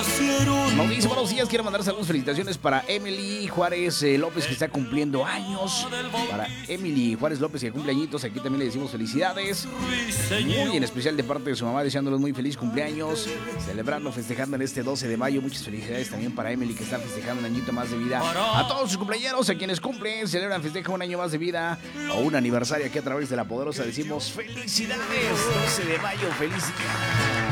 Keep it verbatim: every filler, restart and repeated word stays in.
Nos dice buenos días, quiero mandar saludos, felicitaciones para Emily Juárez eh, López, que está cumpliendo años. Para Emily Juárez López, que cumple añitos, aquí también le decimos felicidades. Muy en especial de parte de su mamá, deseándolos muy feliz cumpleaños, celebrando, festejando en este doce de mayo. Muchas felicidades también para Emily, que está festejando un añito más de vida. A todos sus cumpleaños, a quienes cumplen, celebran, festejan un año más de vida o un aniversario, aquí a través de La Poderosa decimos felicidades. doce de mayo, feliz día.